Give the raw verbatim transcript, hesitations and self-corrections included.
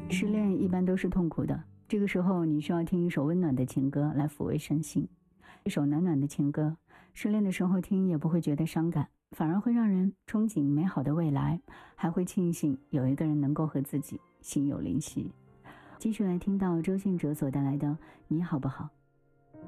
失恋一般都是痛苦的，这个时候你需要听一首温暖的情歌来抚慰身心。一首暖暖的情歌，失恋的时候听也不会觉得伤感，反而会让人憧憬美好的未来，还会庆幸有一个人能够和自己心有灵犀。继续来听到周信哲所带来的你好不好。